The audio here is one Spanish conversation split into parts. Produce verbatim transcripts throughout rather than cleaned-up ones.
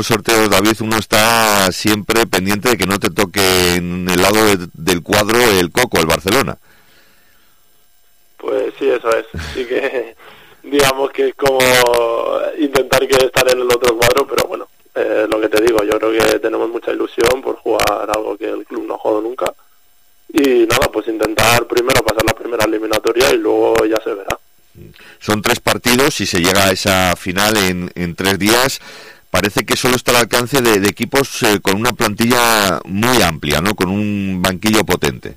estos sorteos, David, uno está siempre pendiente de que no te toque en el lado de, del cuadro el Coco, el Barcelona. Pues sí, eso es. Sí que digamos que es como intentar que estar en el otro cuadro, pero bueno, eh, lo que te digo, yo creo que tenemos mucha ilusión por jugar algo que el club no ha jugado nunca. Y nada, pues intentar primero pasar la primera eliminatoria y luego ya se verá. Son tres partidos y se llega a esa final en, en tres días. Parece que solo está al alcance de, de equipos eh, con una plantilla muy amplia, ¿no? Con un banquillo potente.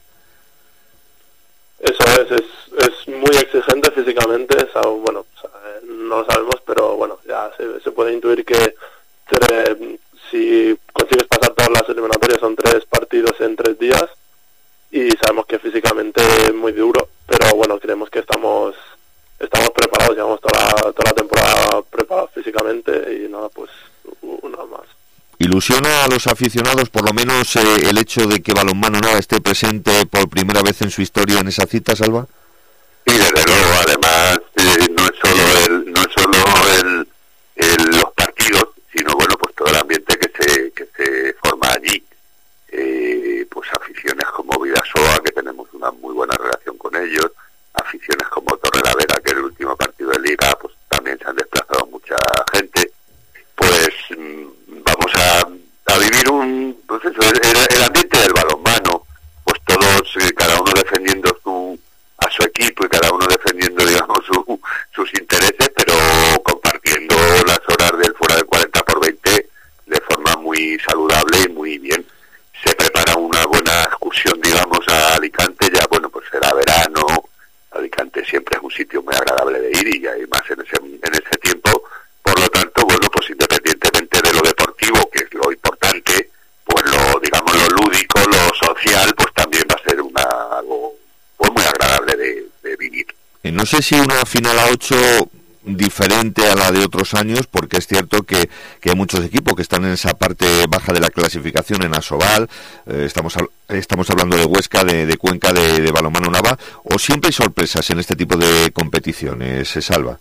Eso es, es, es muy exigente físicamente, es algo, bueno, o sea, no lo sabemos, pero bueno, ya se, se puede intuir que tre, si consigues pasar todas las eliminatorias son tres partidos en tres días y sabemos que físicamente es muy duro, pero bueno, creemos que estamos estamos preparados, llevamos toda la, toda la temporada preparados físicamente y nada, pues una más. ¿Ilusiona a los aficionados por lo menos eh, el hecho de que Balonmano Nava esté presente por primera vez en su historia en esa cita, Salva? Sí, desde luego, además eh, no es solo el no es solo el, el los partidos, sino bueno, pues todo el ambiente que se que se forma allí, eh, pues aficiones como Vidasoa, que tenemos una muy buena relación con ellos, aficiones como Torrelavega, que en el último partido de Liga pues también se han desplazado mucha gente, pues vamos a, a vivir un pues eso, el, el ambiente del balonmano, pues todos, eh, cada uno defendiendo su a su equipo y cada uno defendiendo, digamos, su, sus intereses, pero compartiendo las horas del fuera del cuarenta por veinte de forma muy saludable y muy bien. Se prepara una buena excursión, digamos, a Alicante, ya bueno, pues será verano, Alicante siempre es un sitio muy agradable de ir y hay más en ese, en ese tiempo, por lo tanto, bueno, pues independientemente de lo deportivo, que es lo importante, pues lo, digamos, lo lúdico, lo social, pues también va a ser una algo pues muy agradable de, de vivir. Eh, no sé si una final a ocho diferente a la de otros años, porque es cierto que, que hay muchos equipos que están en esa parte baja de la clasificación en Asobal, eh, estamos estamos hablando de Huesca, de, de Cuenca, de, de Balonmano Nava, o siempre hay sorpresas en este tipo de competiciones, se Salva.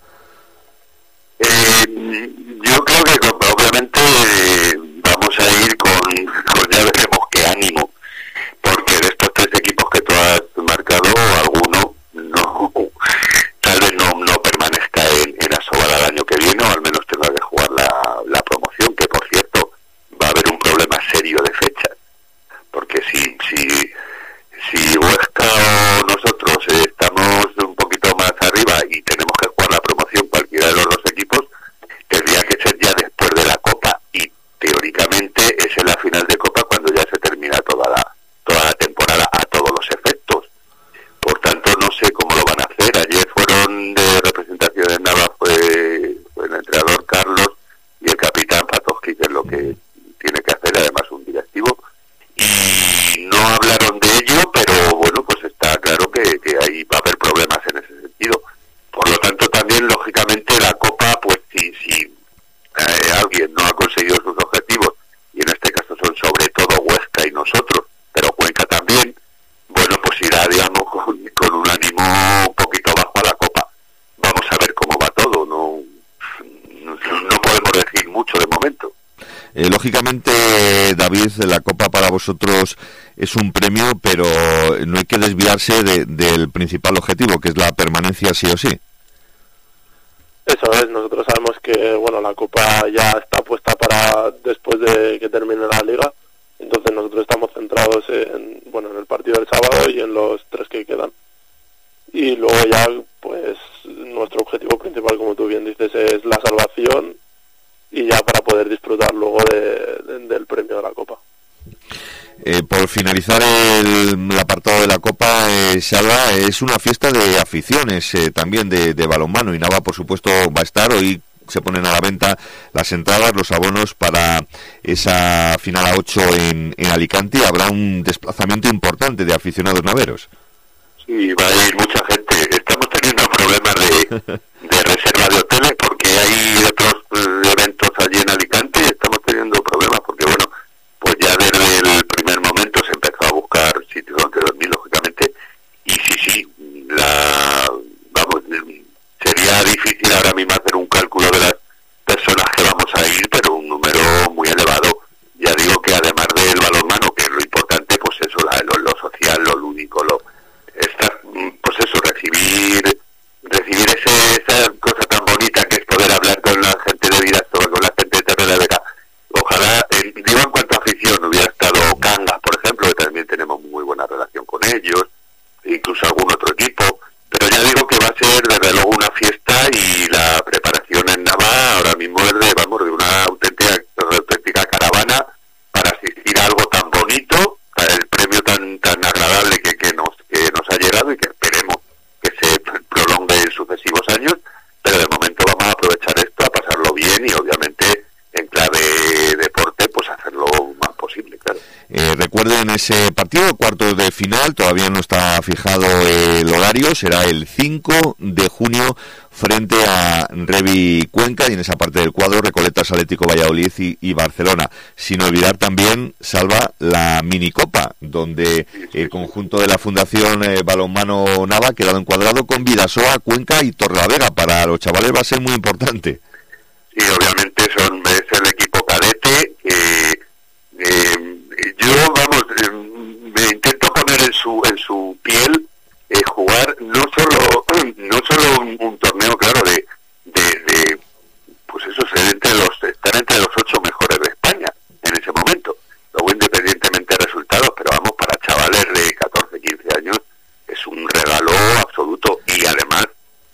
Eh, yo creo que obviamente eh, vamos a ir con, con ya veremos qué ánimo, porque de estos tres equipos que tú has marcado, alguno no tal vez no, no permanezca en, en Asobal al año que viene, o al menos tenga que jugar la, la promoción, que por cierto va a haber un problema serio de fechas, porque si si si Huesca o nosotros eh, estamos un poquito más arriba y tenemos que jugar la promoción cualquiera de los dos equipos, tendría que ser ya después de la Copa, y teóricamente es en la final de Copa cuando ya se termina toda la toda la temporada a todos los efectos. Por tanto, no sé cómo lo van a hacer. Ayer fueron de representación de Nava, fue, fue el entrenador Carlos y el capitán Patoski, que es lo que tiene que hacer, además un directivo, y no hablaron de ello, pero bueno, pues está claro que, que ahí va a haber problemas en ese sentido. Por lo tanto, también lógicamente la Copa, pues si, si eh, alguien no ha conseguido sus objetivos, y en este caso son sobre todo Huesca y nosotros, pero Cuenca también, bueno, pues irá, digamos, con, con un ánimo un poquito bajo a la Copa. Vamos a ver cómo va todo, no, no, no podemos decir mucho de momento. Eh, lógicamente, David, la Copa para vosotros es un premio, pero no hay que desviarse de, del principal objetivo, que es la permanencia sí o sí. Eso es, nosotros sabemos que bueno, la Copa ya está puesta para después de que termine la Liga, entonces nosotros estamos centrados en bueno en el partido del sábado y en los tres que quedan. Y luego ya, pues, nuestro objetivo principal, como tú bien dices, es la salvación y ya para poder disfrutar luego de, de, del premio de la Copa. Eh, por finalizar el, el apartado de la Copa, eh, Salva, es una fiesta de aficiones eh, también de, de balonmano, y Nava, por supuesto, va a estar. Hoy se ponen a la venta las entradas, los abonos para esa final a ocho en, en Alicante, y habrá un desplazamiento importante de aficionados naveros. Sí, va a ir mucha gente. Estamos teniendo problemas de, de reserva de hoteles porque hay otros eh, eventos allí en Alicante, y estamos teniendo problemas porque, bueno, pues ya desde el primer momento se empezó a buscar sitios donde dormir, lógicamente, y sí, sí, la, vamos, sería difícil ahora mismo hacer un cálculo de las personas que vamos a ir, pero un número muy recuerden ese partido, cuartos de final, todavía no está fijado el horario, será el cinco de junio frente a Revi Cuenca, y en esa parte del cuadro Recoletas, Atlético Valladolid y, y Barcelona. Sin olvidar también, Salva, la minicopa, donde el conjunto de la Fundación eh, Balonmano Nava ha quedado encuadrado con Vidasoa, Cuenca y Torrelavega. Para los chavales va a ser muy importante. Sí, obviamente son, es el equipo cadete. Eh, eh, yo, vamos, eh, me intento poner en su en su piel, eh, jugar no solo no solo un, un torneo, claro, de, de, de pues eso, ser entre los, estar entre los ocho mejores de España en ese momento, luego independientemente de resultados, pero vamos, para chavales de catorce, quince años es un regalo absoluto, y además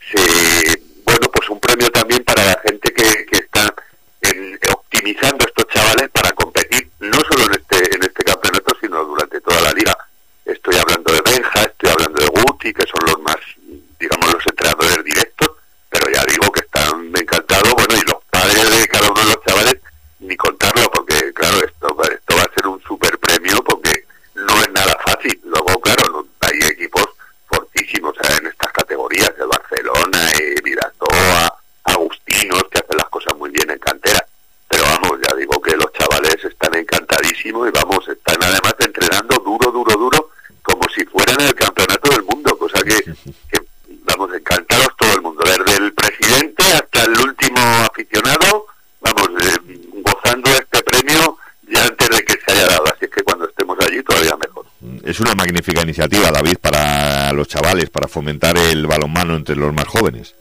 se, bueno, pues un premio también para la gente que, que está en, optimizando estos chavales para competir no solo en este en este campeonato, sino durante toda la liga. Estoy hablando de Benja, estoy hablando de Guti, que son los más, digamos, los entrenadores directos, pero ya digo que están encantados, bueno, y los padres de cada uno de los chavales, ni contarlo, porque claro, esto, esto va a ser un super premio, porque no es nada fácil. Luego, claro, no, hay equipos fortísimos, o sea, en estas categorías, el Barcelona, eh, Vidasoa, Agustinos, que hacen las cosas muy bien en cantera, pero vamos, ya digo que los chavales están encantadísimos y vamos, están además entrenando duro, duro, duro, como si fueran el campeonato del mundo, cosa que, que vamos, encantados todo el mundo, desde el presidente hasta el último aficionado, vamos, eh, gozando de este premio ya antes de que se haya dado, así es que cuando estemos allí todavía mejor. Es una magnífica iniciativa, David, para los chavales, para fomentar el balonmano entre los más jóvenes.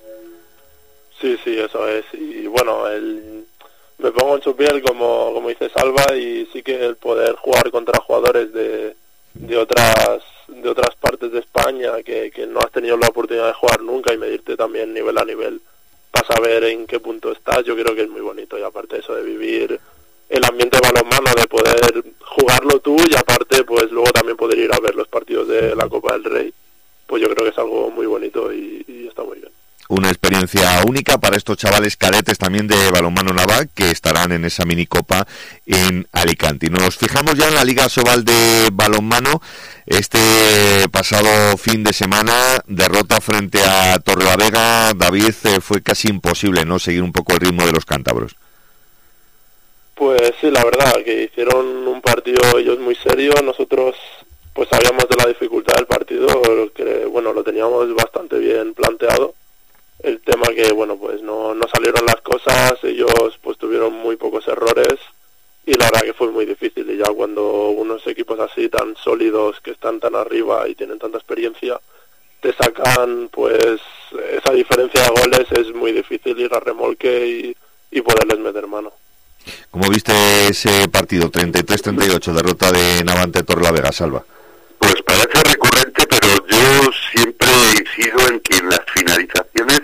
Sí, sí, eso es, y bueno, el, me pongo en su piel, como, como dice Salva, y sí que el poder jugar contra jugadores de, de otras de otras partes de España que, que no has tenido la oportunidad de jugar nunca, y medirte también nivel a nivel para saber en qué punto estás, yo creo que es muy bonito. Y aparte eso de vivir el ambiente balonmano, de poder jugarlo tú, y aparte pues luego también poder ir a ver los partidos de la Copa del Rey, pues yo creo que es algo muy bonito y, y está muy bien. Una experiencia única para estos chavales cadetes también de Balonmano Nava, que estarán en esa minicopa en Alicante. Y nos fijamos ya en la Liga Sobal de Balonmano. Este pasado fin de semana, derrota frente a Torrelavega. David, eh, fue casi imposible no seguir un poco el ritmo de los cántabros. Pues sí, la verdad, que hicieron un partido ellos muy serio. Nosotros pues sabíamos de la dificultad del partido, que bueno, lo teníamos bastante bien planteado. El tema que, bueno, pues no, no salieron las cosas, ellos pues tuvieron muy pocos errores, y la verdad que fue muy difícil. Y ya cuando unos equipos así tan sólidos, que están tan arriba y tienen tanta experiencia, te sacan pues esa diferencia de goles, es muy difícil ir a remolque y, y poderles meter mano. ¿Cómo viste ese partido? treinta y tres treinta y ocho, derrota de Navante Torrelavega, Salva. Pues parece recurrente, pero yo siempre incido en que en las finalizaciones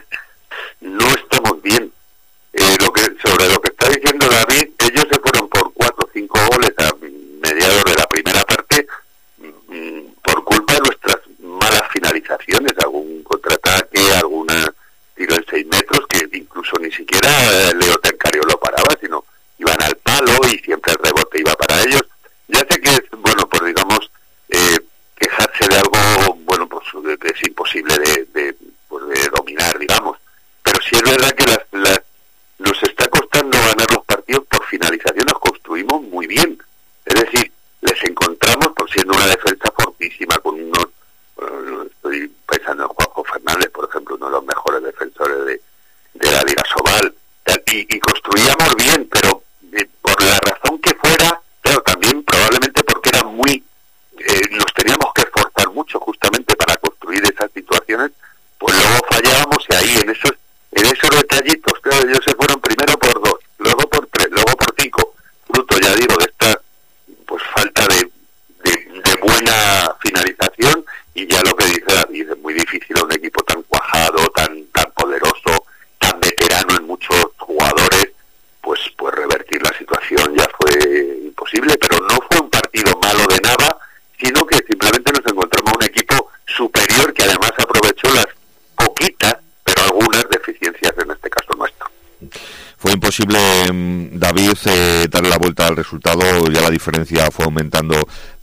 no estamos bien. Eh, lo que sobre lo que está diciendo David, ellos se fueron por cuatro o cinco goles a mediados de la primera parte mmm, por culpa de nuestras malas finalizaciones, algún contraataque, alguna tiro en seis metros que incluso ni siquiera eh, Leo Tencario lo paraba, sino iban al palo y siempre el rebote iba para ellos. Ya sé que es, bueno, pues digamos, eh, quejarse de algo, bueno, pues que es imposible de, de, pues de dominar, digamos, pero sí es verdad que las, las, nos está costando ganar los partidos por finalización. Nos construimos muy bien, es decir, les encontramos, por siendo una defensa fortísima, con unos, bueno, estoy pensando en Juanjo Fernández, por ejemplo, uno de los mejores defensores de, de la Liga Sobal, y, y construíamos bien, pero eh, por la razón que fuera, claro, también probablemente porque era muy Eh, nos teníamos que esforzar mucho justamente para construir esas situaciones, pues luego fallábamos, y ahí en esos en esos detallitos, claro, ellos se fueron primero por dos, luego por tres, luego por cinco, fruto, ya digo, de esta pues falta de, de, de buena finalización. Y ya lo que dice David, es muy difícil a un equipo tan cuajado, tan tan poderoso, tan veterano en muchos jugadores, pues pues revertir la situación ya fue imposible. Pero no fue un partido malo de nada, sino que simplemente nos encontramos un equipo superior que además aprovechó las poquitas, pero algunas deficiencias, en este caso nuestro. Fue imposible, David, eh, darle la vuelta al resultado. Ya la diferencia fue aumentando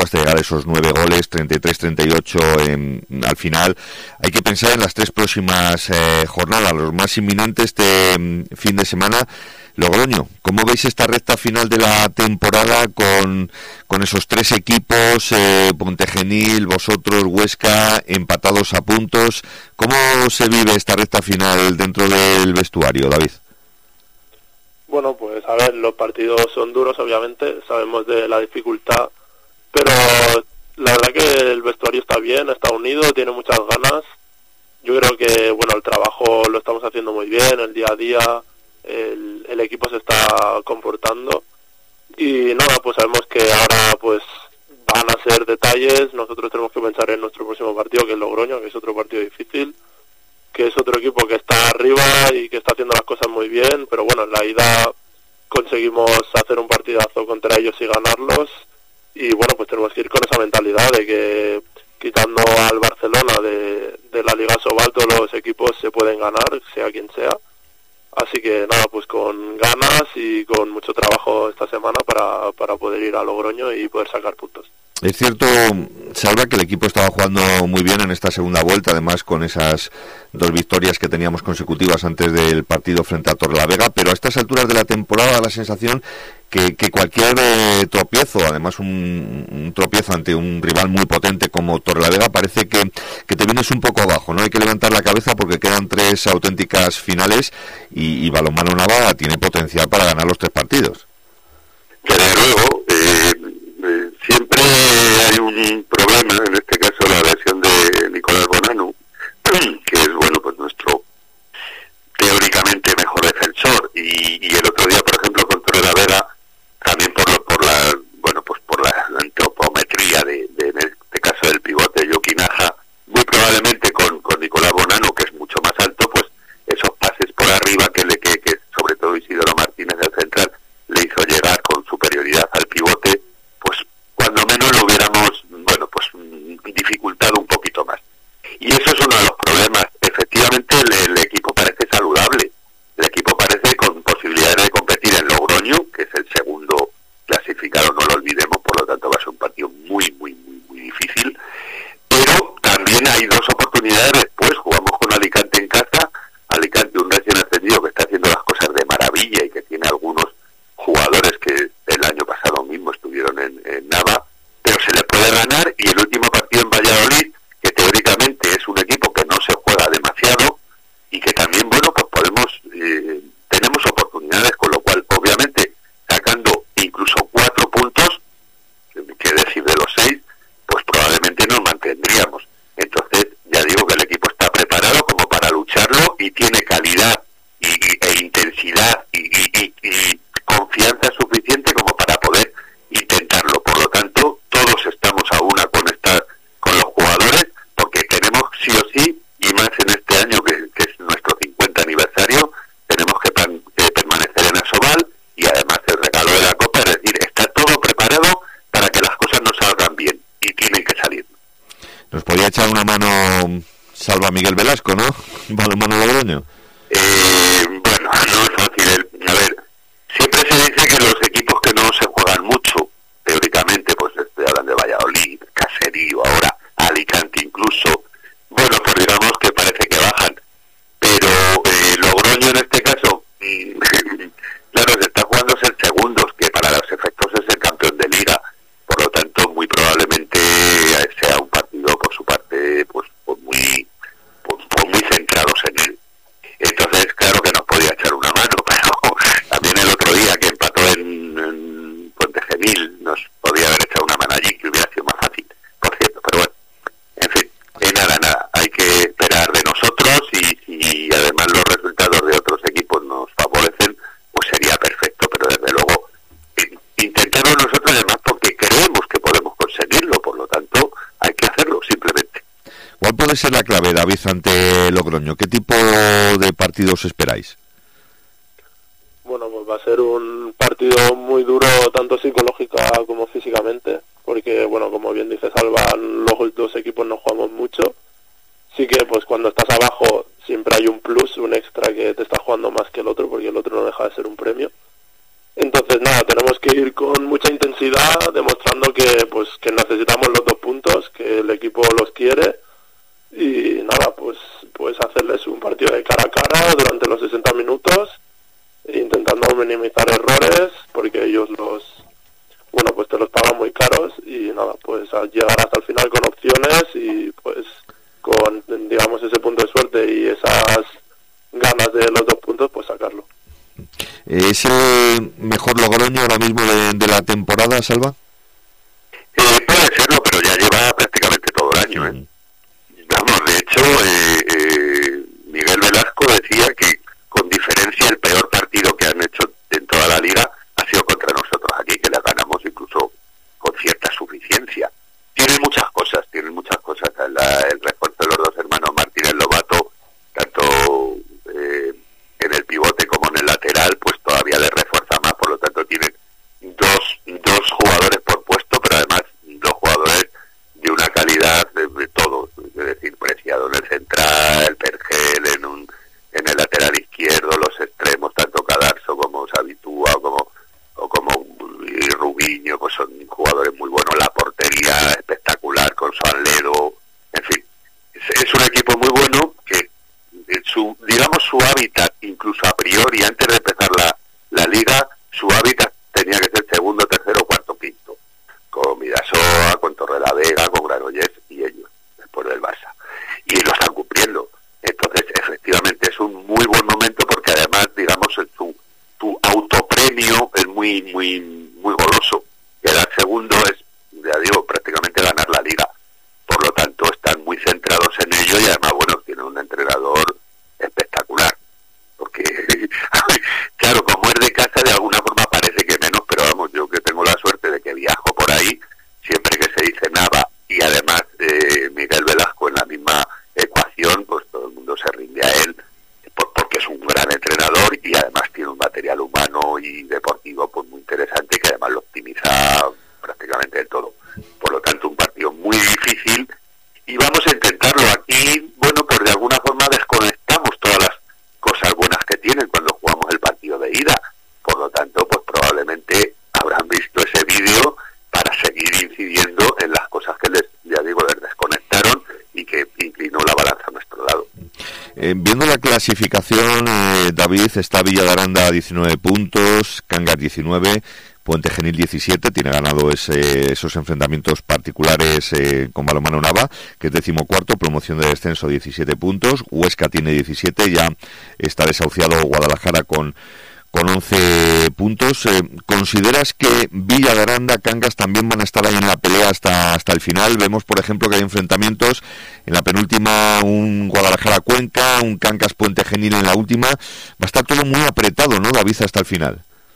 poco hasta llegar a esos nueve goles, treinta y tres treinta y ocho en, al final. Hay que pensar en las tres próximas eh, jornadas, los más inminentes este um, fin de semana. Logroño, ¿cómo veis esta recta final de la temporada con, con esos tres equipos, eh, Pontegenil, vosotros, Huesca, empatados a puntos? ¿Cómo se vive esta recta final dentro del vestuario, David? Bueno, pues a ver, los partidos son duros, obviamente, sabemos de la dificultad, pero la verdad que el vestuario está bien, está unido, tiene muchas ganas. Yo creo que, bueno, el trabajo lo estamos haciendo muy bien, el día a día, el, el equipo se está comportando y nada, pues sabemos que ahora pues van a ser detalles. Nosotros tenemos que pensar en nuestro próximo partido, que es Logroño, que es otro partido difícil, que es otro equipo que está arriba y que está haciendo las cosas muy bien, pero bueno, en la ida conseguimos hacer un partidazo contra ellos y ganarlos, y bueno, pues tenemos que ir con esa mentalidad de que quitando al Barcelona de, de la Liga Sobal, todos los equipos se pueden ganar, sea quien sea. Así que nada, pues con ganas y con mucho trabajo esta semana para, para poder ir a Logroño y poder sacar puntos. Es cierto, Salva, que el equipo estaba jugando muy bien en esta segunda vuelta, además con esas dos victorias que teníamos consecutivas antes del partido frente a Torrelavega, pero a estas alturas de la temporada da la sensación que, que cualquier eh, tropiezo, además un, un tropiezo ante un rival muy potente como Torrelavega, parece que, que te vienes un poco abajo, ¿no? Hay que levantar la cabeza porque quedan tres auténticas finales y, y Balonmano Nava tiene potencial para ganar los tres partidos. Desde luego, eh, eh, siempre hay un problema, en este caso la lesión de Nicolás Bonano, que es, bueno, pues nuestro teóricamente mejor defensor, y, y el otro día, por ejemplo, con Torrelavega, también por, lo, por la, bueno, pues por la antropometría de, de, en este caso del pivote Yoquinaja, muy probablemente con, con Nicolás Bonano, que es mucho más alto, pues esos pases por arriba que le que, que sobre todo Isidoro Martínez del central le hizo llegar con superioridad al pivote, pues cuando menos lo hubiéramos, bueno, pues dificultado un poquito más. Y eso es uno de los problemas. Efectivamente el, el equipo parece saludable, el equipo parece con posibilidades de competir en Logroño, que es el segundo clasificado, no lo olvidemos, por lo tanto va a ser un partido muy, muy, muy, muy difícil, pero también hay dos oportunidades después. Jugamos con Alicante en casa, Alicante, un recién ascendido que está haciendo las cosas de maravilla y que tiene algunos jugadores que el año pasado mismo estuvieron en, en Nava, pero se le puede ganar, y el último partido en Valladolid, que teóricamente es un equipo que no se juega demasiado y que también, bueno, pues podemos, eh, tenemos oportunidades, con lo cual, obviamente, sacando incluso cuatro puntos, que decir de los seis, pues probablemente nos mantendríamos. Entonces, ya digo que el equipo está preparado como para lucharlo y tiene calidad y, y, e intensidad y, y, y, y confianza suficiente como para poder intentarlo. Por lo tanto, todos estamos a una con esta, con los jugadores, porque tenemos sí o sí, y más en este año que, que es nuestro cincuenta aniversario, tenemos que, pan, que permanecer en Asobal, y además el regalo de la Copa, es decir, está todo preparado para que las cosas nos salgan bien, y tienen que salir. Nos podría echar una mano Salva Miguel Velasco, ¿no? Balonmano Logroño. Eh, bueno, no es fácil. El, a ver, siempre se dice que los equipos que no se juegan mucho, teóricamente, pues estoy hablando de Valladolid, Caserío, ahora Alicante incluso, bueno, pues digamos que parece que bajan, pero eh, Logroño en este caso, claro, se está jugando ser segundos, que para los efectos es el campeón de liga, por lo tanto muy probablemente sea un partido por su parte pues, pues muy pues, pues muy centrados en él. Entonces claro que nos podía echar una mano, pero también el otro día que empató en, en Pontegenil nos podía haber echado una mano allí, que hubiera sido más fácil, por cierto, pero bueno, en fin, eh, nada, nada, hay que esperar de nosotros, y, y además los resultados de otros equipos nos favorecen, pues sería perfecto, pero desde luego intentarlo nosotros, además porque creemos que podemos conseguirlo, por lo tanto hay que hacerlo simplemente. ¿Cuál puede ser la clave, David, ante Logroño? ¿Qué tipo de partidos esperáis? Bueno, pues va a ser un partido muy duro, tanto psicológica como físicamente, porque, bueno, como bien dice Salva, los dos equipos no jugamos mucho. Sí que, pues cuando estás abajo, siempre hay un plus, un extra, que te está jugando más que el otro, porque el otro no deja de ser un premio. Entonces nada, tenemos que ir con mucha intensidad, demostrando que pues que necesitamos los dos puntos, que el equipo los quiere, y nada, pues pues hacerles un partido de cara a cara durante los sesenta minutos, intentando minimizar errores, porque ellos los, bueno, pues te los pagan muy caros, y nada, pues a llegar hasta el final con opciones y pues con, digamos, ese punto de suerte y esas ganas de los dos puntos, pues sacarlo. ¿Es el mejor Logroño ahora mismo de, de la temporada, Salva? Eh, puede serlo, pero ya lleva prácticamente todo el año, ¿eh? Vamos, de hecho, eh, eh, Miguel Velasco decía que con diferencia el peor partido que han hecho en toda la liga ha sido contra nosotros aquí, que le ganamos incluso con cierta suficiencia. Tienen muchas cosas, tienen muchas cosas. La, el refuerzo de los dos hermanos Martínez Lobato, tanto eh, en el pivote como en el lateral, pues todavía le refuerza más, por lo tanto tienen dos, dos jugadores por puesto, pero además dos jugadores de una calidad de, de todo, es decir, Preciado en el central, Pergel en un en el lateral izquierdo, los extremos, tanto Cadarso como Sabitúa como o como y Rubiño, pues son jugadores muy buenos, la portería espectacular con Sanledo, en fin, es, es un equipo muy bueno que su, digamos, su hábitat, incluso a priori, antes de empezar la, la liga, su hábitat tenía que ser segundo, tercero, cuarto, quinto, con Vidasoa, con Torrelavega, con Granollers y ellos, después del Barça, y lo están cumpliendo. Entonces, efectivamente, es un muy buen momento porque además, digamos, tu, tu autopremio es muy, muy, muy goloso. Quedar segundo es, ya digo, prácticamente ganar la liga. Por lo tanto, están muy centrados en ello y además, bueno, tienen un entrenador espectacular. Porque, claro, como es de casa, de alguna forma parece que menos, pero vamos, yo que tengo la suerte de que viajo por ahí, siempre que se dice Nava y además eh, Miguel Velasco en la misma ecuación, pues todo el mundo se rinde a él, porque es un gran entrenador y además tiene un material humano y deportivo pues muy interesante, que además lo optimiza prácticamente del todo. Por lo tanto, un partido muy difícil y vamos a intentarlo. Aquí, bueno, pues de alguna forma desconectamos todas las cosas buenas que tienen cuando jugamos el partido de ida. Por lo tanto, pues probablemente habrán visto ese vídeo para seguir incidiendo en las cosas que les, ya digo, les desconectaron y que inclinó la balanza a nuestro lado. Eh, viendo la clasificación, eh, David, está Villa de Aranda a diecinueve puntos, Cangas diecinueve, Puente Genil diecisiete, tiene ganado ese, esos enfrentamientos particulares eh, con Balonmano Nava, que es decimocuarto, promoción de descenso diecisiete puntos, Huesca tiene diecisiete, ya está desahuciado Guadalajara con con once puntos. Eh, ¿Consideras que Villa de Aranda, Cangas también van a estar ahí en la pelea hasta hasta el final? Vemos, por ejemplo, que hay enfrentamientos en la penúltima, un Guadalajara-Cuenca, un Cangas-Puente Genil en la última. Va a estar todo muy apretado, ¿no, David, hasta el final?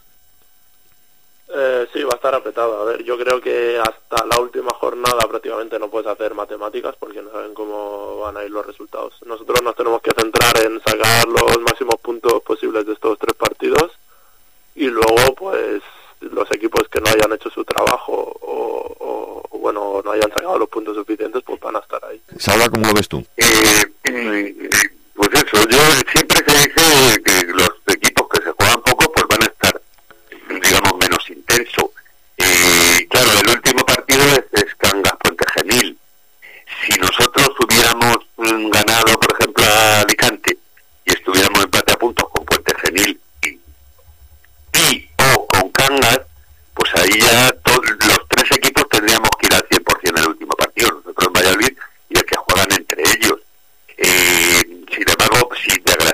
Eh, sí, va a estar apretado. A ver, yo creo que hasta la última jornada prácticamente no puedes hacer matemáticas porque no saben cómo van a ir los resultados. Nosotros nos tenemos que centrar en sacar los máximos puntos posibles de estos tres partidos y luego, pues, los equipos que no hayan hecho su trabajo o, o bueno, no hayan sacado los puntos suficientes, pues van a estar ahí. Salva, ¿cómo lo ves tú? Eh, eh, pues eso, yo siempre se dice que los equipos que se juegan poco, pues van a estar, digamos, menos intenso. Eh, claro, el último partido es, es Cangas Puente Genil. Si nosotros hubiéramos mm, ganado, por ejemplo, a Alicante y estuviéramos empate a puntos con Puente Genil y, y o con Cangas, pues ahí ya to- los tres equipos tendríamos que ir al cien por ciento en el último partido. Nosotros en Valladolid y el que juegan entre ellos. Eh, sin embargo, si de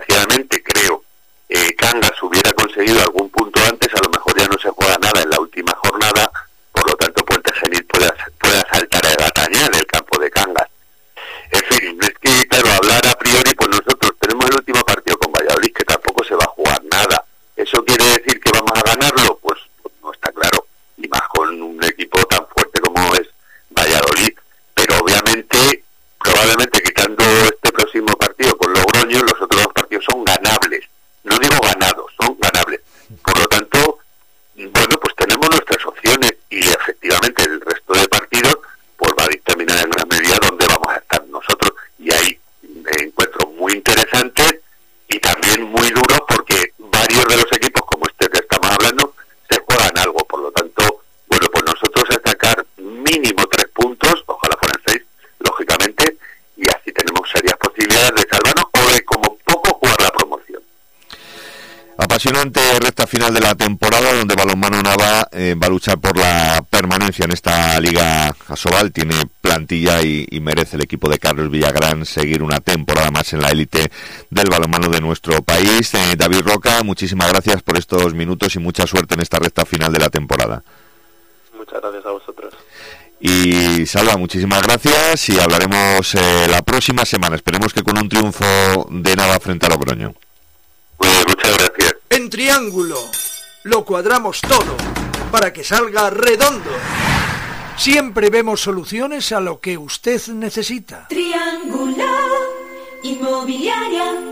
ilusionante recta final de la temporada, donde Balonmano Nava eh, va a luchar por la permanencia en esta Liga Asobal. Tiene plantilla y, y merece el equipo de Carlos Villagrán seguir una temporada más en la élite del balonmano de nuestro país. Eh, David Roca, muchísimas gracias por estos minutos y mucha suerte en esta recta final de la temporada. Muchas gracias a vosotros. Y Salva, muchísimas gracias y hablaremos eh, la próxima semana. Esperemos que con un triunfo de Nava frente a Logroño. Pues muchas gracias. En Triángulo lo cuadramos todo para que salga redondo. Siempre vemos soluciones a lo que usted necesita. Triángulo Inmobiliaria.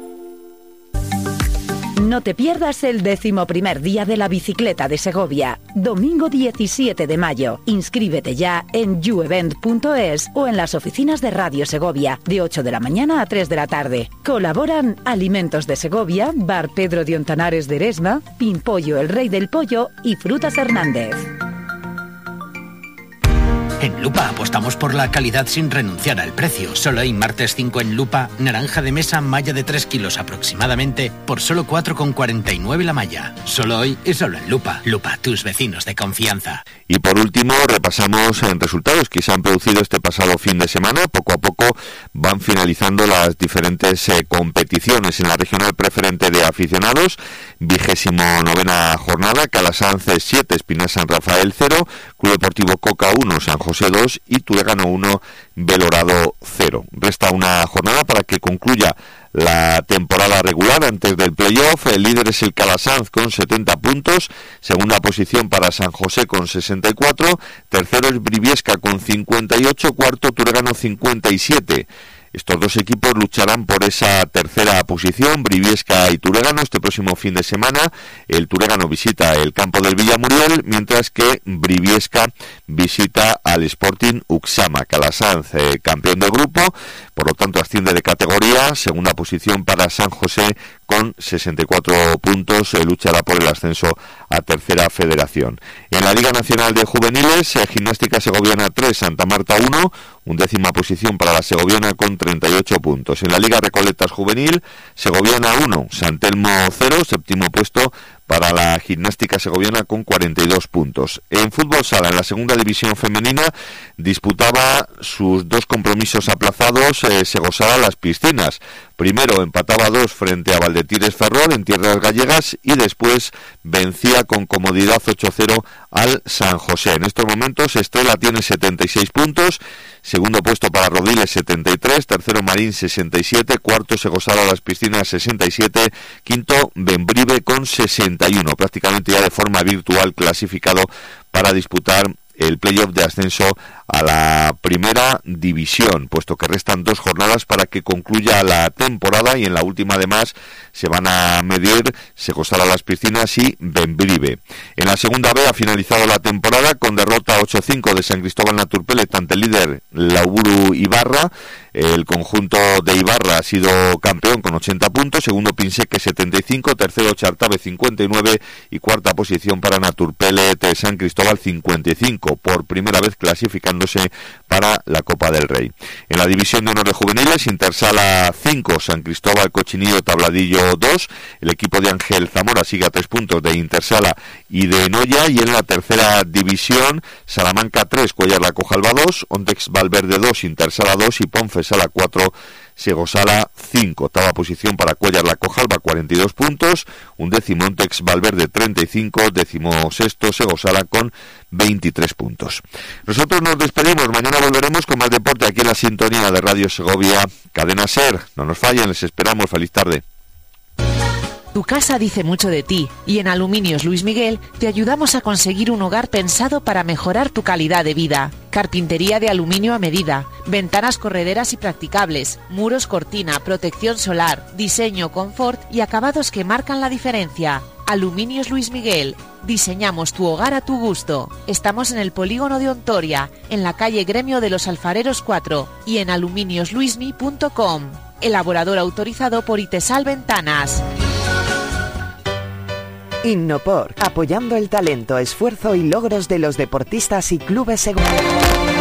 No te pierdas el decimoprimer día de la bicicleta de Segovia, domingo diecisiete de mayo. Inscríbete ya en you event punto es o en las oficinas de Radio Segovia, de ocho de la mañana a tres de la tarde. Colaboran Alimentos de Segovia, Bar Pedro de Ontanares de Eresma, Pimpollo el Rey del Pollo y Frutas Hernández. En Lupa apostamos por la calidad sin renunciar al precio. Solo hay martes cinco en Lupa, naranja de mesa malla de tres kilos aproximadamente por solo cuatro con cuarenta y nueve la malla. Solo hoy y solo en Lupa. Lupa, tus vecinos de confianza. Y por último, repasamos en resultados que se han producido este pasado fin de semana. Poco a poco van finalizando las diferentes eh, competiciones en la regional preferente de aficionados. Vigésimo novena jornada, Calasanz siete, Espinal San Rafael cero, Club Deportivo Coca uno, San José dos y Turegano uno, Belorado cero. Resta una jornada para que concluya la temporada regular antes del playoff. El líder es el Calasanz con setenta puntos, segunda posición para San José con sesenta y cuatro, tercero es Briviesca con cincuenta y ocho, cuarto Turegano cincuenta y siete. Estos dos equipos lucharán por esa tercera posición, Briviesca y Turegano. Este próximo fin de semana el Turegano visita el campo del Villamuriel, mientras que Briviesca visita al Sporting Uxama. Calasanz, eh, campeón del grupo, por lo tanto asciende de categoría, segunda posición para San José con sesenta y cuatro puntos, eh, luchará por el ascenso a tercera federación. En la Liga Nacional de Juveniles, eh, Gimnástica Segoviana tres, Santa Marta uno, undécima posición para la segoviana con treinta y ocho puntos. En la Liga Recoletas Juvenil, Segoviana uno, San Telmo cero, séptimo puesto para la Gimnástica Segoviana con cuarenta y dos puntos. En fútbol sala, en la segunda división femenina, disputaba sus dos compromisos aplazados eh, Segosala Las Piscinas. Primero empataba dos frente a Valdetires Ferrol en tierras gallegas y después vencía con comodidad ocho cero al San José. En estos momentos Estrella tiene setenta y seis puntos, segundo puesto para Rodiles setenta y tres, tercero Marín sesenta y siete, cuarto Segosala Las Piscinas sesenta y siete, quinto Bembrive con sesenta y uno, prácticamente ya de forma virtual clasificado para disputar el playoff de ascenso a la primera división, puesto que restan dos jornadas para que concluya la temporada, y en la última además se van a medir Segosala Las Piscinas y Bembrive. En la segunda B ha finalizado la temporada con derrota ocho cinco de San Cristóbal Naturpellet ante el líder Lauburu Ibarra. El conjunto de Ibarra ha sido campeón con ochenta puntos, segundo Pinseque setenta y cinco, tercero Chartabe cincuenta y nueve y cuarta posición para Naturpellet San Cristóbal cincuenta y cinco, por primera vez clasificándose para la Copa del Rey. En la división de honor de juveniles, Intersala cinco, San Cristóbal Cochinillo Tabladillo dos, el equipo de Ángel Zamora sigue a tres puntos de Intersala y de Noya, y en la tercera división, Salamanca tres, Cuellar La Cojalba dos, Ontex Valverde dos, Intersala dos y Ponfe Sala cuatro, Segosala cinco. Octava posición para Cuellar La Cojalba, cuarenta y dos puntos, undécimo Ontex Valverde treinta y cinco, décimo sexto Segosala con veintitrés puntos. Nosotros nos despedimos, mañana volveremos con más deporte aquí en la sintonía de Radio Segovia, Cadena SER. No nos fallen, les esperamos. Feliz tarde. Tu casa dice mucho de ti, y en Aluminios Luis Miguel te ayudamos a conseguir un hogar pensado para mejorar tu calidad de vida. Carpintería de aluminio a medida, ventanas correderas y practicables, muros cortina, protección solar, diseño, confort y acabados que marcan la diferencia. Aluminios Luis Miguel, diseñamos tu hogar a tu gusto. Estamos en el polígono de Ontoria, en la calle Gremio de los Alfareros cuatro y en aluminios luismi punto com. Elaborador autorizado por Itesal Ventanas. Innopor, apoyando el talento, esfuerzo y logros de los deportistas y clubes segovianos.